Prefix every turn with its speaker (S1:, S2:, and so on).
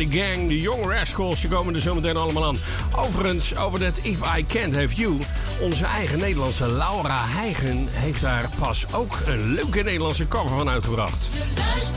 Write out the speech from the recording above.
S1: Gang, de Young Rascals, ze komen er zo meteen allemaal aan. Overigens, over dat If I Can't Have You, onze eigen Nederlandse Laura Hijgen heeft daar pas ook een leuke Nederlandse cover van uitgebracht.